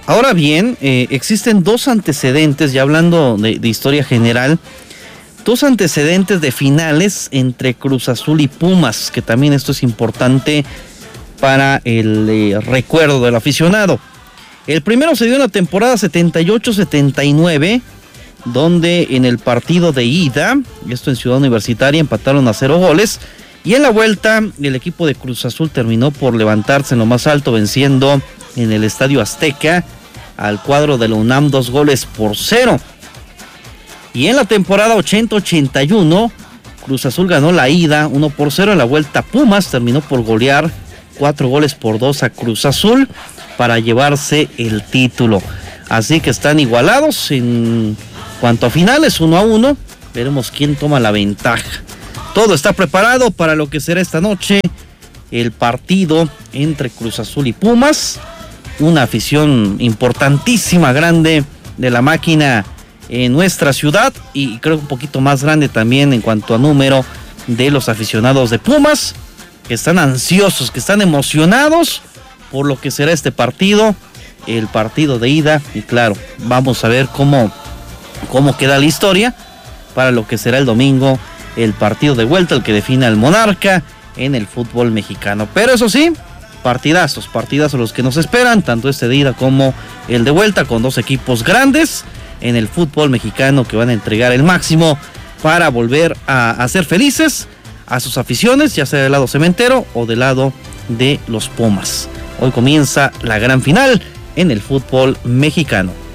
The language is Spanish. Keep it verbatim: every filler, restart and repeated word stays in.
Ahora bien, eh, existen dos antecedentes, ya hablando de, de historia general, dos antecedentes de finales entre Cruz Azul y Pumas, que también esto es importante para el eh, recuerdo del aficionado. El primero se dio en la temporada setenta y ocho setenta y nueve, donde en el partido de ida, esto en Ciudad Universitaria, empataron a cero goles, y en la vuelta el equipo de Cruz Azul terminó por levantarse en lo más alto, venciendo en el Estadio Azteca al cuadro de la UNAM dos goles por cero. Y en la temporada ochenta ochenta y uno, Cruz Azul ganó la ida uno por cero. En la vuelta Pumas terminó por golear cuatro goles por dos a Cruz Azul para llevarse el título. Así que están igualados en cuanto a finales, uno a uno. Veremos quién toma la ventaja. Todo está preparado para lo que será esta noche el partido entre Cruz Azul y Pumas. Una afición importantísima, grande de la máquina en nuestra ciudad, y creo un poquito más grande también en cuanto a número de los aficionados de Pumas, que están ansiosos, que están emocionados por lo que será este partido, el partido de ida. Y claro, vamos a ver cómo, cómo queda la historia para lo que será el domingo, el partido de vuelta, el que define al monarca en el fútbol mexicano. Pero eso sí, partidazos, partidazos los que nos esperan, tanto este de ida como el de vuelta, con dos equipos grandes en el fútbol mexicano que van a entregar el máximo para volver a hacer felices a sus aficiones, ya sea del lado cementero o del lado de los Pumas. Hoy comienza la gran final en el fútbol mexicano.